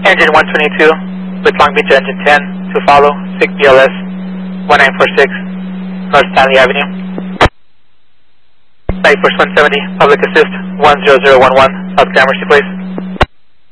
Engine 122 with Long Beach Engine 10 to follow, SIG BLS 1946 North Stanley Avenue. Flight Force 170, Public Assist 10011, South Gramercy Place.